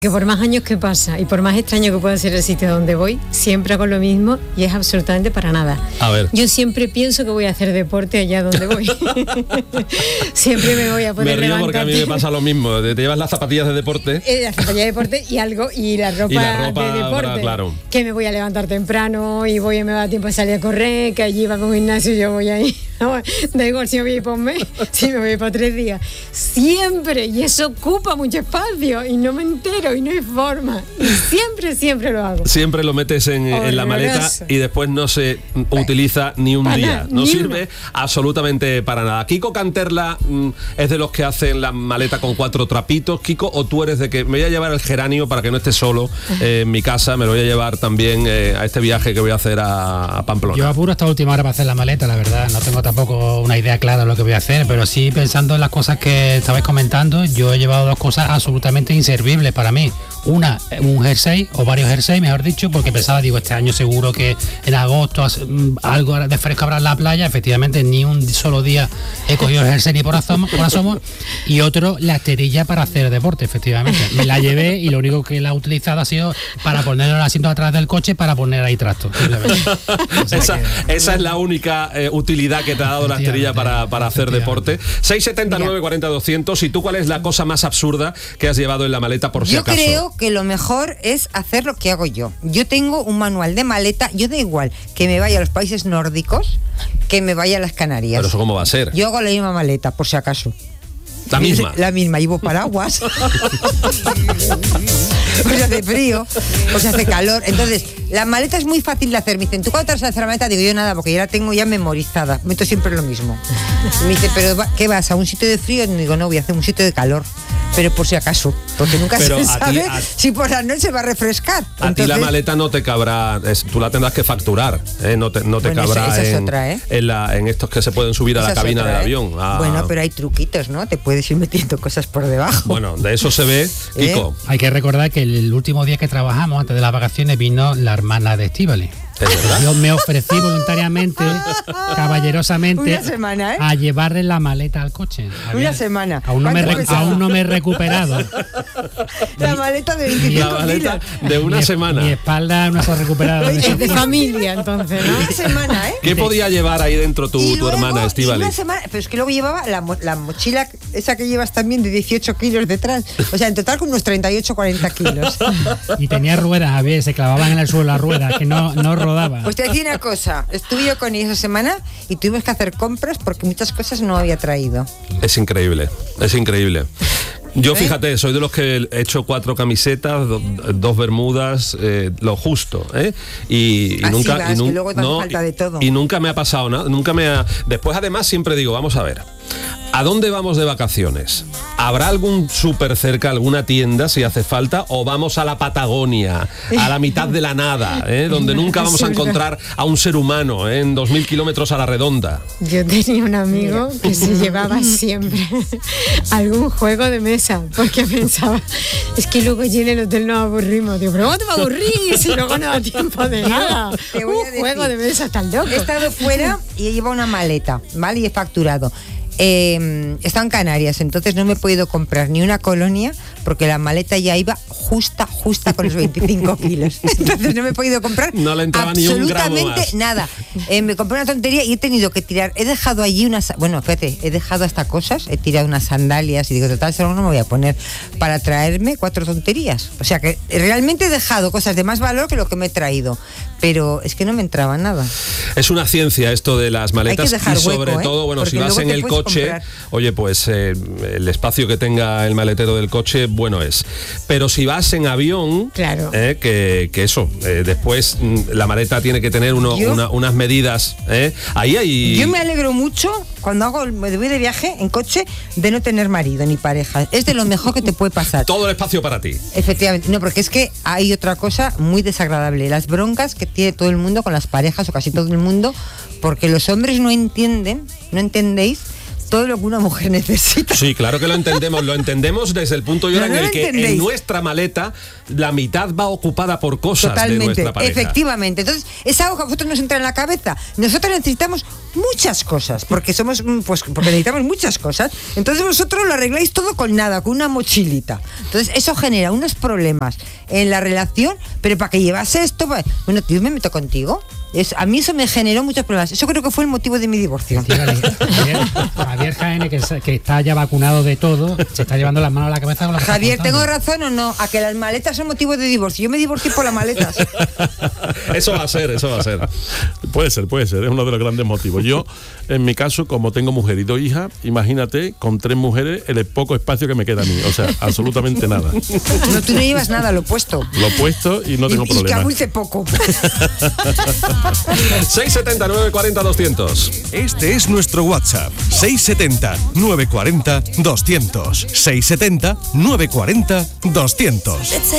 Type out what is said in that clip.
Que por más años que pasa y por más extraño que pueda ser el sitio donde voy, siempre hago lo mismo y es absolutamente para nada. A ver. Yo siempre pienso que voy a hacer deporte allá donde voy. Siempre me voy a poder Me río levantar. porque a mí me pasa lo mismo. Te llevas las zapatillas de deporte. La zapatilla de deporte y la ropa de deporte. Claro. Que me voy a levantar temprano y me va a tiempo de salir a correr, que allí va con un gimnasio y yo voy ahí. Da igual si me voy a ir por un mes, si me voy a ir por 3 días. Siempre, y eso ocupa mucho espacio y no me entero y no hay forma. Y siempre lo hago. Siempre lo metes en la maleta y después no se utiliza ni un día. No sirve absolutamente para nada. Kiko Canterla es de los que hacen la maleta con 4 trapitos. Kiko, o tú eres de que me voy a llevar el geranio para que no esté solo en mi casa, me lo voy a llevar también a este viaje que voy a hacer a Pamplona. Yo apuro hasta última hora para hacer la maleta, la verdad. No tengo tampoco una idea clara de lo que voy a hacer, pero sí, pensando en las cosas que estabais comentando, yo he llevado 2 cosas absolutamente inservibles para mí. Una, un jersey, o varios jerseys, mejor dicho, porque pensaba, digo, este año seguro que en agosto algo de fresco habrá en la playa. Efectivamente, ni un solo día he cogido el jersey ni por asomo. Y otro, la esterilla para hacer deporte, efectivamente. Me la llevé y lo único que la he utilizado ha sido para poner el asiento atrás del coche para poner ahí trastos. Esa es la única utilidad que te ha dado la esterilla para hacer deporte. 679 40 200. ¿Y tú cuál es la cosa más absurda que has llevado en la maleta por si acaso? Yo creo que lo mejor es hacer lo que hago yo. Yo tengo un manual de maleta. Yo da igual que me vaya a los países nórdicos, que me vaya a las Canarias. ¿Pero eso cómo va a ser? Yo hago la misma maleta, por si acaso. ¿La misma? La misma, llevo paraguas. O se hace frío, o se hace calor. Entonces, la maleta es muy fácil de hacer. Me dicen, ¿tú cuándo te vas a hacer la maleta? Digo, yo nada, porque ya la tengo ya memorizada. Meto siempre lo mismo. Me dice, ¿pero qué vas? ¿A un sitio de frío? Y digo, no, voy a hacer un sitio de calor. Pero por si acaso, porque nunca se sabe si por la noche va a refrescar. A ti la maleta no te cabrá, tú la tendrás que facturar, no te cabrá esa es otra, en estos que se pueden subir a la cabina del avión. Bueno, pero hay truquitos, ¿no? Te puedes ir metiendo cosas por debajo. Bueno, de eso se ve, Kiko. Hay que recordar que el último día que trabajamos, antes de las vacaciones, vino la hermana de Estíbaliz. Yo me ofrecí voluntariamente, caballerosamente, una semana, a llevarle la maleta al coche. Una semana. Aún no me he recuperado. La maleta de 25 La maleta de una semana. Mi espalda no se ha recuperado. Es de familia, entonces, ¿no? Una semana, ¿eh? ¿Qué podía llevar ahí dentro tu hermana, Estíbaliz? Una semana, pero es que luego llevaba la mochila, esa que llevas también, de 18 kilos detrás. O sea, en total con unos 38, 40 kilos. Y tenía ruedas, a ver, se clavaban en el suelo las ruedas, que no rodaba. Pues te decía una cosa, estuve yo con ella esa semana y tuvimos que hacer compras porque muchas cosas no había traído. Es increíble. Yo, fíjate, soy de los que he hecho 4 camisetas, 2 bermudas, lo justo, y nunca vas, que luego te hace falta de todo. Y nunca me ha pasado nada, después además siempre digo, vamos a ver, ¿a dónde vamos de vacaciones? ¿Habrá algún súper cerca, alguna tienda si hace falta? ¿O vamos a la Patagonia, a la mitad de la nada, donde nunca vamos a encontrar a un ser humano, en 2000 kilómetros a la redonda? Yo tenía un amigo que se llevaba siempre algún juego de mesa, porque pensaba, es que luego allí en el hotel nos aburrimos. Digo, ¿pero cómo te va a aburrir si luego no da tiempo de nada? Un juego de mesa tan loco. He estado fuera y he llevado una maleta, ¿vale? Y he facturado. He estado en Canarias, entonces no me he podido comprar ni una colonia porque la maleta ya iba justa con los 25 kilos. Entonces no me he podido comprar no le entraba absolutamente ni un gramo más. Nada. Me compré una tontería y he tenido que tirar. He dejado allí he dejado hasta cosas, he tirado unas sandalias y digo, total, solo no me voy a poner para traerme 4 tonterías. O sea que realmente he dejado cosas de más valor que lo que me he traído. Pero es que no me entraba nada. Es una ciencia esto de las maletas. Hay que dejar y sobre hueco, todo, bueno, porque si vas en el coche, comprar. oye, pues el espacio que tenga el maletero del coche, bueno es. Pero si vas en avión, claro, que eso, después la maleta tiene que tener unas medidas. Ahí hay... Yo me alegro mucho cuando me voy de viaje en coche de no tener marido ni pareja. Es de lo mejor que te puede pasar. Todo el espacio para ti. Efectivamente. No, porque es que hay otra cosa muy desagradable. Las broncas que tiene todo el mundo con las parejas, o casi todo el mundo, porque los hombres no entendéis todo lo que una mujer necesita. Sí, claro que lo entendemos desde el punto en el que en nuestra maleta la mitad va ocupada por cosas de nuestra pareja. Efectivamente. Entonces, esa hoja a vosotros nos entra en la cabeza. Nosotros necesitamos muchas cosas, porque porque necesitamos muchas cosas. Entonces vosotros lo arregláis todo con nada, con una mochilita. Entonces eso genera unos problemas en la relación, pero para que llevas esto, bueno, tío, me meto contigo. A mí eso me generó muchos problemas. Eso creo que fue el motivo de mi divorcio. Javier Jaén, que está ya vacunado de todo, se está llevando las manos a la cabeza con la Javier, ¿tengo razón o no? A que las maletas son motivo de divorcio. Yo me divorcié por las maletas. Eso va a ser. Puede ser, es uno de los grandes motivos. Yo, en mi caso, como tengo mujer y 2 hijas, imagínate, con 3 mujeres, el poco espacio que me queda a mí. O sea, absolutamente nada. No, tú no llevas nada, lo opuesto. Lo opuesto y no tengo problema. Y que abulce poco. 670 940 200. Este es nuestro WhatsApp. 670 940 200. 670 940 200.